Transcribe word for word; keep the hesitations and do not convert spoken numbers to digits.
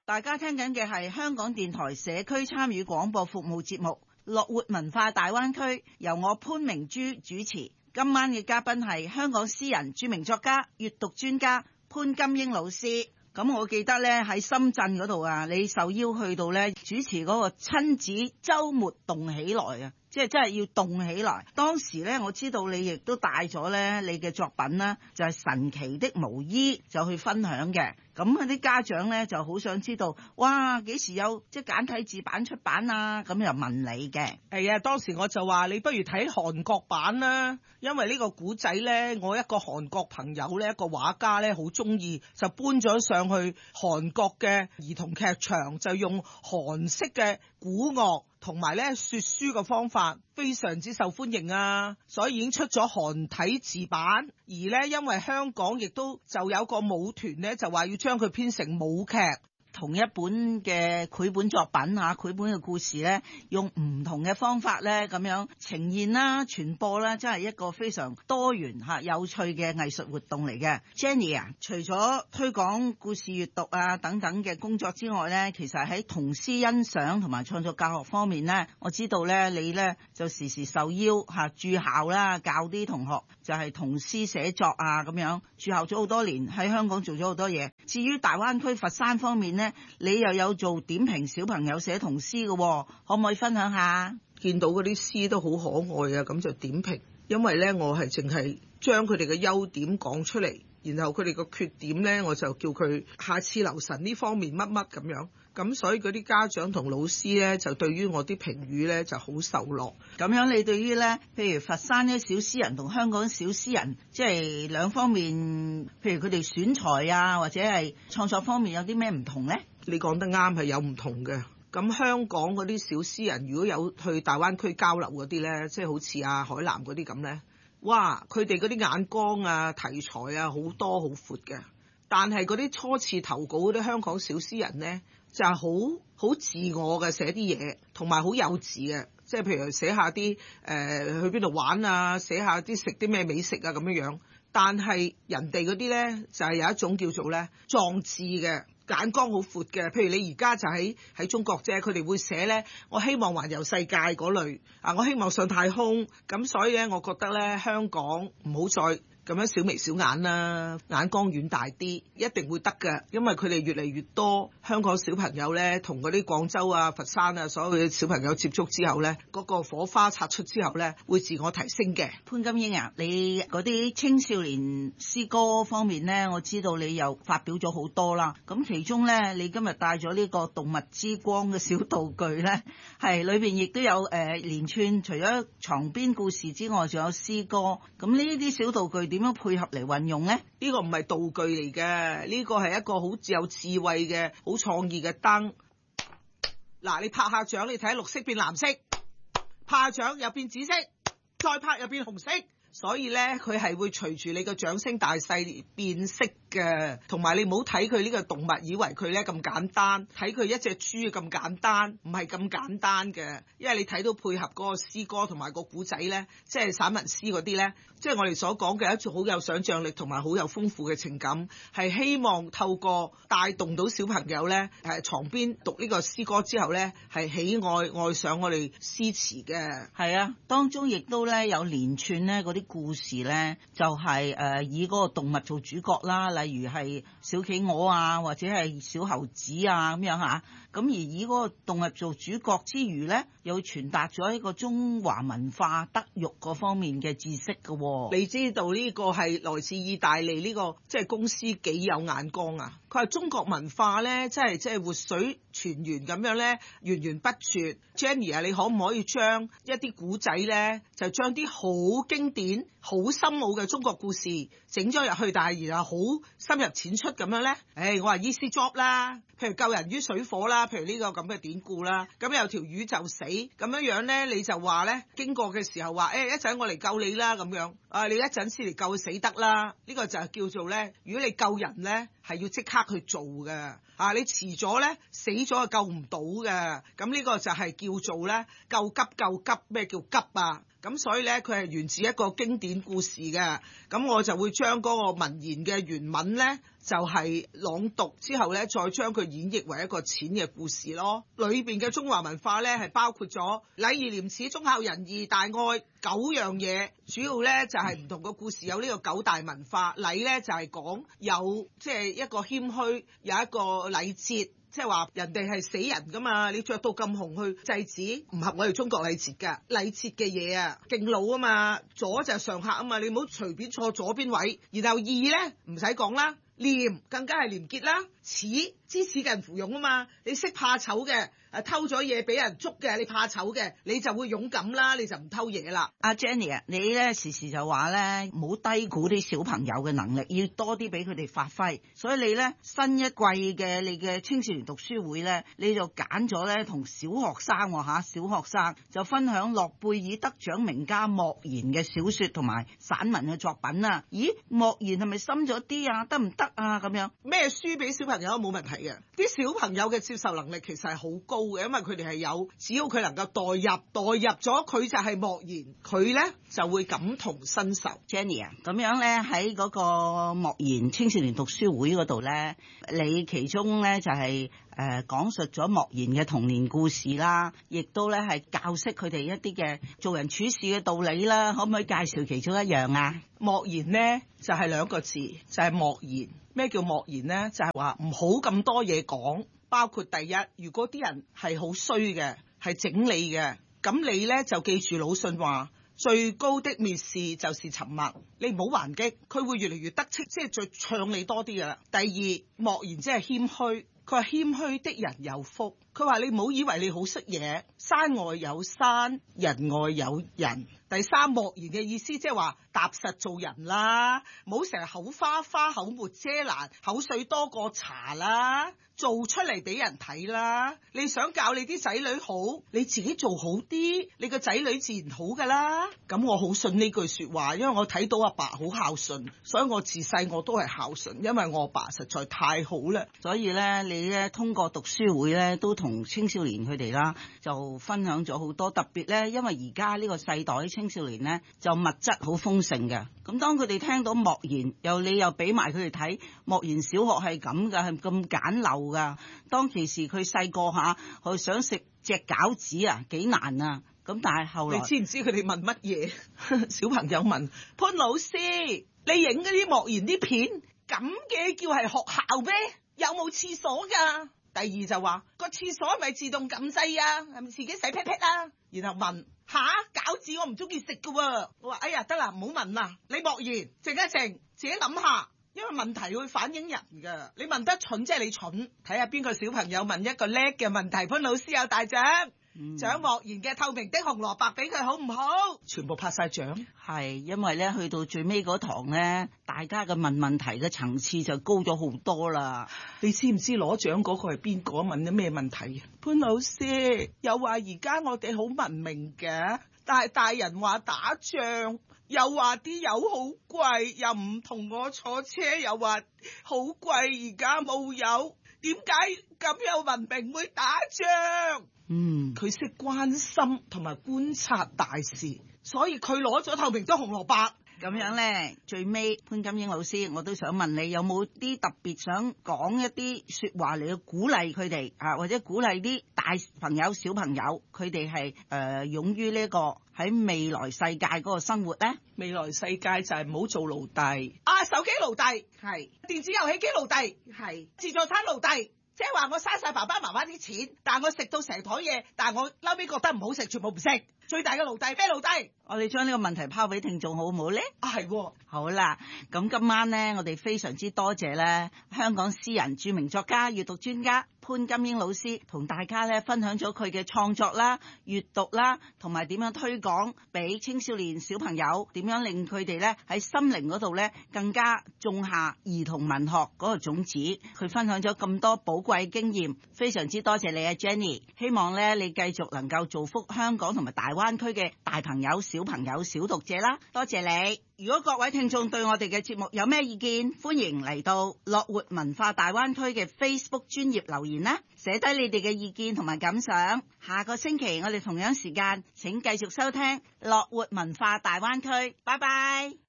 大家聽緊嘅係香港電台社區參與廣播服務節目《樂活文化大灣區》，由我潘明珠主持。今晚嘅嘉賓係香港詩人、著名作家、閱讀專家潘金英老師。咁我記得咧喺深圳嗰度啊，你受邀去到咧主持嗰個親子週末動起來啊，即係真係要動起來。當時咧我知道你亦都帶咗咧你嘅作品啦，就係神奇的毛衣就去分享嘅。咁嗰啲家長咧就好想知道，哇幾時有即係簡體字版出版啊？咁又問你嘅。 係啊，當時我就話你不如睇韓國版啦，因為呢個古仔咧，我一個韓國朋友咧，一個畫家咧好中意，就搬咗上去韓國嘅兒童劇場，就用韓式嘅古樂同埋咧說書嘅方法，非常之受歡迎啊！所以已經出咗韓體字版，而咧因為香港亦都就有個舞團咧，就話要將佢編成舞劇。 同一本嘅繪本作品啊，繪本嘅故事咧，用唔同嘅方法咧，咁樣呈現啦、傳播啦，真係一個非常多元嚇、有趣嘅藝術活動嚟嘅。Jenny 啊，除咗推廣故事閱讀啊等等嘅工作之外咧，其實喺童詩欣賞同埋創作教學方面咧，我知道咧你咧就時時受邀嚇駐校啦，教啲同學就係童詩寫作啊咁樣，駐校咗好多年，喺香港做咗好多嘢。至於大灣區佛山方面咧，你又有做點評小朋友寫童詩嘅，可唔可以分享下？ 見到嗰啲詩都好可愛啊，咁就點評。因為咧，我係淨係將佢哋嘅優點講出嚟，然後佢哋個缺點咧，我就叫佢下次留神呢方面乜乜咁樣。咁所以嗰啲家長同老師咧，就對於我啲評語咧就好受落。 咁樣你對於咧，譬如佛山啲小詩人同香港小詩人，即係兩方面，譬如佢哋選材啊，或者係創作方面有啲咩唔同咧？ 你講得啱，係有唔同嘅。咁香港嗰啲小詩人，如果有去大灣區交流嗰啲咧，即係好似阿海南嗰啲咁咧，哇！佢哋嗰啲眼光啊、題材啊，好多好闊嘅。但係嗰啲初次投稿嗰啲香港小詩人咧，就係好好自我嘅寫啲嘢，同埋好幼稚嘅，即係譬如寫下啲誒、呃、去邊度玩啊，寫下啲食啲咩美食啊咁樣樣。但係人哋嗰啲咧就係、是、有一種叫做咧壯志嘅。眼光好闊嘅，譬如你而家就喺喺中國啫，佢哋會寫咧，我希望環遊世界嗰類啊，我希望上太空，咁所以咧，我覺得咧香港唔好再咁樣小眉小眼啦，眼光遠大啲，一定會得嘅，因為佢哋越嚟越多香港小朋友咧，同嗰啲廣州啊、佛山啊所有嘅小朋友接觸之後咧，嗰個火花擦出之後咧，會自我提升嘅。 潘金英啊，你嗰啲青少年詩歌方面咧，我知道你又發表咗好多啦。咁其中咧，你今日帶咗呢個動物之光嘅小道具咧，係裏邊亦都有誒、呃、連串，除咗床邊故事之外，仲有詩歌。咁呢啲小道具點樣配合嚟運用呢？ 呢個唔係道具嚟嘅，呢個係一個好有智慧嘅、好創意嘅燈。嗱，你拍下掌，你睇下綠色變藍色，拍下掌又變紫色，再拍又變紅色。所以咧，佢係會隨住你個掌聲大細變色嘅，同埋你唔好睇佢呢個動物，以為佢咧咁簡單，睇佢一隻豬咁簡單，唔係咁簡單嘅。因為你睇到配合嗰個詩歌同埋個古仔咧，即係散文詩嗰啲咧，即係我哋所講嘅一種好有想像力同埋好有豐富嘅情感，係希望透過帶動到小朋友咧，誒床邊讀呢個詩歌之後咧，係喜愛愛上我哋詩詞嘅。 係啊，當中亦都咧有連串咧嗰啲故事咧，就係、是、誒、呃、以嗰個動物做主角啦，例如係小企鵝啊，或者係小猴子啊咁樣嚇。咁而以嗰個動物做主角之餘咧，又傳達咗一個中華文化德育嗰方面嘅知識嘅、哦。 你知道呢個係來自意大利呢、這個即係、就是、公司幾有眼光啊！佢話中國文化咧，即係即係活水泉源咁樣咧，源源不絕。Jenny 啊，你可唔可以將一啲古仔咧，就將啲好經典、好深奧嘅中國故事整咗入去，但係然後好深入淺出咁樣咧？誒、哎，我話 easy job 啦，譬如救人於水火啦，譬如呢個咁嘅典故啦，咁有條魚就死咁樣樣咧，你就話咧經過嘅時候話誒一陣我嚟救你啦咁樣，啊你一陣先嚟救佢死得啦，呢、這個就係叫做咧，如果你救人咧係要即刻去做嘅，啊你遲咗咧死咗就救唔到嘅，咁呢個就係叫做咧救急救急，咩叫急啊？ 咁所以咧佢係源自一個經典故事嘅。咁我就會將嗰個文言嘅原文咧就係、是、朗讀之後咧，再將佢演繹為一個淺嘅故事咯。裏邊嘅中華文化咧係包括咗禮義廉恥忠孝仁義大愛九樣嘢，主要咧就係、是、唔同嘅故事有呢個九大文化。禮咧就係、是、講有即係、就是、一個謙虛，有一個禮節。即係話人哋係死人噶嘛，你着到咁紅去祭祀，唔合我哋中國禮節噶。禮節嘅嘢啊，敬老啊嘛，左就係上客啊嘛，你唔好隨便坐左邊位。然後義咧唔使講啦，廉更加係廉潔啦，恥知恥近乎勇啊嘛，你識怕醜嘅。誒偷咗嘢俾人捉嘅，你怕醜嘅，你就會勇敢啦，你就唔偷嘢啦。 阿 Jenny 啊，你咧時時就話咧，唔好低估啲小朋友嘅能力，要多啲俾佢哋發揮。所以你咧新一季嘅你嘅青少年讀書會咧，你就揀咗咧同小學生喎嚇，小學生就分享諾貝爾得獎名家莫言嘅小説同埋散文嘅作品啊。咦，莫言係咪深咗啲啊？得唔得啊？咁樣咩書俾小朋友都冇問題嘅，啲小朋友嘅接受能力其實係好高。因為佢哋係有，只要佢能夠代入，代入咗佢就係莫言，佢咧就會感同身受。 Jenny 啊，咁樣咧喺嗰個莫言青少年讀書會嗰度咧，你其中咧就係、是、誒、呃、講述咗莫言嘅童年故事啦，亦都咧係教識佢哋一啲嘅做人處事嘅道理啦。可唔可以介紹其中一樣啊？ 莫言呢就係、是、兩個字，就係、是、莫言。咩叫莫言呢？就係話唔好咁多嘢講。包括第一，如果啲人係好衰嘅，係整理嘅，咁你咧就記住魯迅話，最高的蔑視就是沉默。你唔好還擊，佢會越嚟越得戚，即係再唱你多啲噶啦。第二，莫言即係謙虛，佢話謙虛的人有福。佢話你唔好以為你好識嘢，山外有山，人外有人。第三，莫言嘅意思即係話踏實做人啦，唔好成日口花花、口沒遮攔、口水多過茶啦，做出嚟俾人睇啦。你想教你啲仔女好，你自己做好啲，你個仔女自然好噶啦。咁我好信呢句說話，因為我睇到阿爸好孝順，所以我自細我都係孝順，因為我阿爸實在太好啦。 所以咧，你咧通過讀書會咧，都同青少年佢哋啦，就分享咗好多。特別咧，因為而家呢個世代青少年咧就物質好豐盛嘅，咁當佢哋聽到莫言，又你又俾埋佢哋睇莫言小學係咁噶，係咁簡陋噶。當其時佢細個下，佢想食隻餃子啊，幾難啊！咁但係後來， 你知唔知佢哋問乜嘢？小朋友問潘老師，你影嗰啲莫言啲片，咁嘅叫係學校咩？有冇廁所噶？第二就話個廁所係咪自動撳掣啊？係咪自己洗屁屁啊？然後問吓，餃子我唔中意食噶喎。我話哎呀，得啦，唔好問啦。你莫言靜一靜，自己諗下，因為問題會反映人噶。你問得蠢即係你蠢。睇下邊個小朋友問一個叻嘅問題，潘老師有大獎。獎、嗯、莫言嘅透明的紅蘿蔔俾佢好唔好？全部拍晒獎。 係因為咧去到最尾嗰堂咧，大家嘅問問題嘅層次就高咗好多啦。 你知唔知攞獎嗰個係邊個？問咗咩問題？潘老師又話而家我哋好文明嘅，但係大人話打仗，又話啲油好貴，又唔同我坐車，又話好貴，而家冇油，點解咁有文明會打仗？嗯，佢識關心同埋觀察大事，所以佢攞咗透明的紅蘿蔔。 咁樣咧，最尾潘金英老師，我都想問你，有冇啲特別想講一啲說話嚟去鼓勵佢哋啊，或者鼓勵啲大朋友、小朋友，佢哋係誒勇於呢個喺未來世界嗰個生活咧？ 未來世界就係唔好做奴隸啊，手機奴隸係，電子遊戲機奴隸係，自助餐奴隸。即係話我嘥晒爸爸媽媽啲錢，但係我食到成枱嘢，但係我嬲尾覺得唔好食，全部唔食。最大嘅奴隸咩奴隸？ 我哋將呢個問題拋俾聽眾好唔好咧？ 啊係喎， 好啦，咁今晚咧，我哋非常之多謝咧香港詩人、著名作家、閱讀專家潘金英老師同大家咧分享咗佢嘅創作啦、閱讀啦，同埋點樣推廣俾青少年小朋友，點樣令佢哋咧喺心靈嗰度咧更加種下兒童文學嗰個種子。佢分享咗咁多寶貴貴經驗，非常之多謝你啊 Jenny， 希望咧你繼續能夠造福香港同埋大灣區嘅大朋友、小朋友、小讀者啦，多謝你。如果各位聽眾對我哋嘅節目有咩意見，歡迎嚟到樂活文化大灣區嘅 Facebook 專頁留言啦，寫低你哋嘅意見同埋感想。下個星期我哋同樣時間請繼續收聽樂活文化大灣區，拜拜。